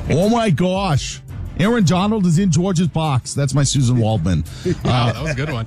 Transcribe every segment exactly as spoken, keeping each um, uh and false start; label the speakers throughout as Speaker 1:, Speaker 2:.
Speaker 1: Oh, my gosh. Aaron Donald is in George's box. That's my Susan Waldman.
Speaker 2: Wow, that was a good one.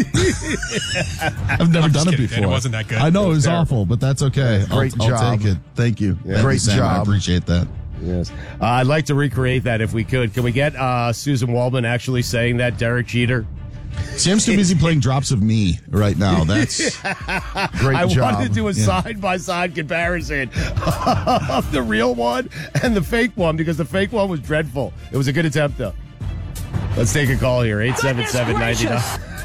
Speaker 1: I've never done it
Speaker 2: kidding,
Speaker 1: before.
Speaker 2: Dan. It wasn't that good.
Speaker 1: I know,
Speaker 3: It
Speaker 1: it
Speaker 3: was
Speaker 1: was
Speaker 3: terrible.
Speaker 1: awful, but that's okay.
Speaker 3: Great
Speaker 1: I'll,
Speaker 3: job.
Speaker 1: I'll take it. Thank you.
Speaker 3: Yeah.
Speaker 1: Thank
Speaker 3: Great
Speaker 1: you, Sam. I
Speaker 3: job.
Speaker 1: appreciate that.
Speaker 4: Yes. Uh, I'd like to recreate that if we could. Can we get uh, Susan Waldman actually saying that, Derek Jeter?
Speaker 1: Sam's too busy playing Drops of Me right now. That's
Speaker 3: Great
Speaker 4: I
Speaker 3: job.
Speaker 4: wanted to do a
Speaker 1: Yeah.
Speaker 4: side-by-side comparison of the real one and the fake one because the fake one was dreadful. It was a good attempt, though. Let's take a call here. eight seven seven, nine nine.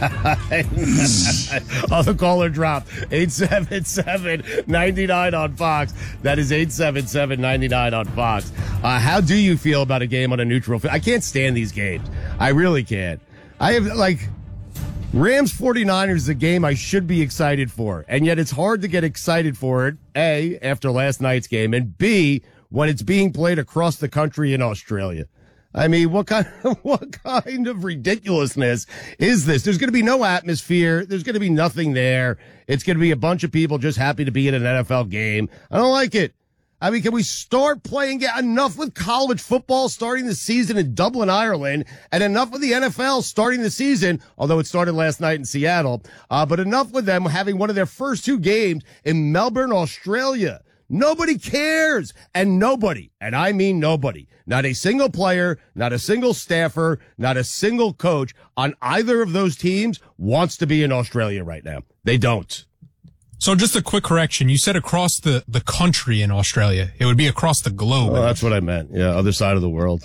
Speaker 4: Oh, the caller dropped. eight seven seven, nine nine on Fox. That is eight seven seven, nine nine on Fox. Uh, how do you feel about a game on a neutral field? I can't stand these games. I really can't. I have, like... Rams 49ers is a game I should be excited for, and yet it's hard to get excited for it, A, after last night's game, and B, when it's being played across the country in Australia. I mean, what kind of, what kind of ridiculousness is this? There's going to be no atmosphere. There's going to be nothing there. It's going to be a bunch of people just happy to be at an N F L game. I don't like it. I mean, can we start playing enough with college football starting the season in Dublin, Ireland, and enough with the N F L starting the season, although it started last night in Seattle, uh, but enough with them having one of their first two games in Melbourne, Australia. Nobody cares. And nobody, and I mean nobody, not a single player, not a single staffer, not a single coach on either of those teams wants to be in Australia right now. They don't.
Speaker 2: So just a quick correction. You said across the, the country in Australia. It would be across the globe.
Speaker 4: Well, that's what I meant. Yeah, other side of the world.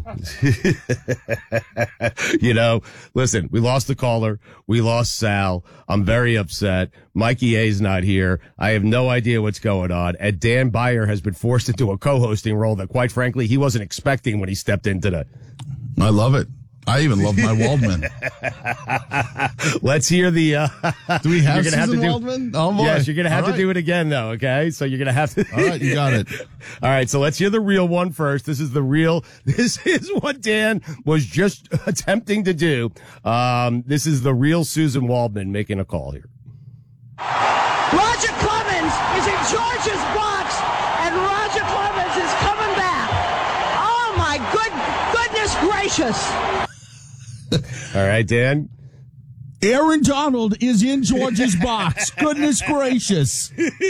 Speaker 4: You know, listen, we lost the caller. We lost Sal. I'm very upset. Mikey A's not here. I have no idea what's going on. And Dan Beyer has been forced into a co-hosting role that, quite frankly, he wasn't expecting when he stepped in today.
Speaker 1: I love it. I even love my Waldman.
Speaker 4: Let's hear the. Uh,
Speaker 1: Do we have
Speaker 4: you're gonna
Speaker 1: Susan
Speaker 4: have to do,
Speaker 1: Waldman? Oh, boy.
Speaker 4: Yes, you're going to have
Speaker 1: All
Speaker 4: to do
Speaker 1: right.
Speaker 4: it again, though, okay? So you're going to have to.
Speaker 1: All right, you got it.
Speaker 4: All right, so let's hear the real one first. This is the real. This is what Dan was just attempting to do. Um, this is the real Susan Waldman making a call here.
Speaker 5: Roger Clemens is in George's box, and Roger Clemens is coming back. Oh, my good goodness gracious.
Speaker 4: All right, Dan.
Speaker 1: Aaron Donald is in George's box. Goodness gracious. Thank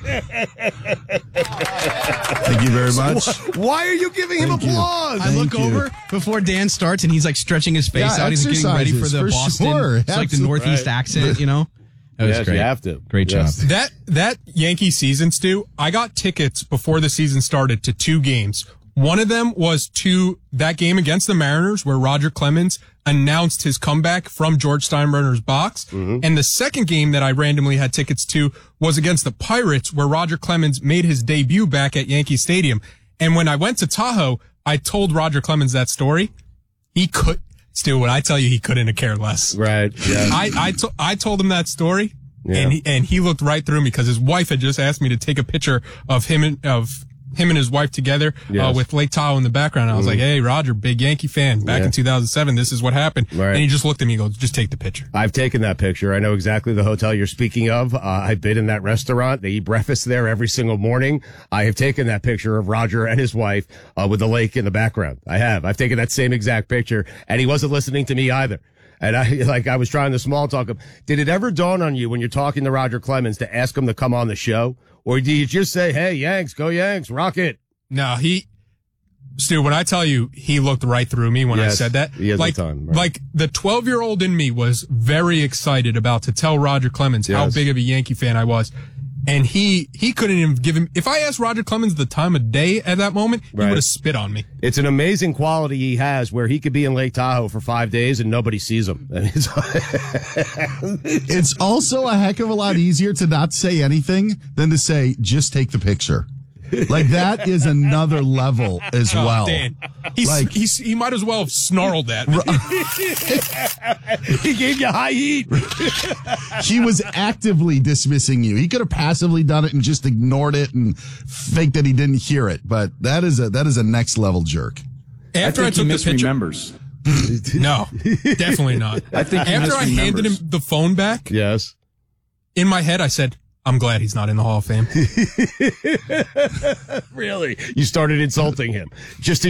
Speaker 1: you very much.
Speaker 4: Why are you giving him
Speaker 1: Thank you.
Speaker 4: applause?
Speaker 6: I look
Speaker 1: Thank you.
Speaker 6: over before Dan starts, and he's like stretching his face
Speaker 1: Yeah,
Speaker 6: out. He's getting ready for
Speaker 1: exercises,
Speaker 6: the
Speaker 1: for
Speaker 6: Boston.
Speaker 1: sure.
Speaker 6: It's like the
Speaker 1: Absolutely.
Speaker 6: Northeast
Speaker 4: Right.
Speaker 6: accent, you know? That was
Speaker 4: Yes,
Speaker 6: great.
Speaker 4: you have to.
Speaker 6: Great
Speaker 4: Yes.
Speaker 6: job.
Speaker 2: That that Yankee season, Stu, I got tickets before the season started to two games. One of them was to that game against the Mariners where Roger Clemens announced his comeback from George Steinbrenner's box.
Speaker 4: Mm-hmm.
Speaker 2: And the second game that I randomly had tickets to was against the Pirates where Roger Clemens made his debut back at Yankee Stadium. And when I went to Tahoe, I told Roger Clemens that story. He could, Stu, when I tell you he couldn't have cared less.
Speaker 4: Right. Yeah.
Speaker 2: I, I, to, I told him that story.
Speaker 4: Yeah.
Speaker 2: And he, and he looked right through me because his wife had just asked me to take a picture of him and, of him and his wife together,
Speaker 4: Yes.
Speaker 2: uh, with Lake Tahoe in the background. I was like, hey, Roger, big Yankee fan. Back
Speaker 4: Yeah.
Speaker 2: in two thousand seven, this is what happened.
Speaker 4: Right.
Speaker 2: And he just looked at me and goes, just take the picture.
Speaker 4: I've taken that picture. I know exactly the hotel you're speaking of. Uh, I've been in that restaurant. They eat breakfast there every single morning. I have taken that picture of Roger and his wife uh, with the lake in the background. I have. I've taken that same exact picture, and he wasn't listening to me either. And I, like, I was trying to small talk him. Did it ever dawn on you when you're talking to Roger Clemens to ask him to come on the show? Or do you just say, hey, Yanks, go Yanks, rock it?
Speaker 2: No, he, Stu, when I tell you he looked right through me when
Speaker 4: Yes,
Speaker 2: I said that,
Speaker 4: he has
Speaker 2: like,
Speaker 4: the time, right.
Speaker 2: like the twelve year old in me was very excited about to tell Roger Clemens how
Speaker 4: Yes.
Speaker 2: big of a Yankee fan I was. And he, he couldn't even give him, if I asked Roger Clemens the time of day at that moment, he
Speaker 4: Right.
Speaker 2: would have spit on me.
Speaker 4: It's an amazing quality he has where he could be in Lake Tahoe for five days and nobody sees him. And it's,
Speaker 1: It's also a heck of a lot easier to not say anything than to say, just take the picture. Like, that is another level as
Speaker 2: Oh,
Speaker 1: well.
Speaker 2: Dan. He's,
Speaker 1: Like-
Speaker 2: he's, he might as well have snarled at me.
Speaker 4: he gave you high heat.
Speaker 1: He was actively dismissing you. He could have passively done it and just ignored it and faked that he didn't hear it. But that is a that is a next level jerk.
Speaker 2: After I,
Speaker 7: I think he
Speaker 2: took the picture,
Speaker 7: misremembers.
Speaker 2: no, definitely not.
Speaker 7: I think he
Speaker 2: After I handed him
Speaker 7: misremembers.
Speaker 2: the phone back,
Speaker 4: Yes.
Speaker 2: in my head I said, I'm glad he's not in the Hall of Fame.
Speaker 4: Really? You started insulting him. Just to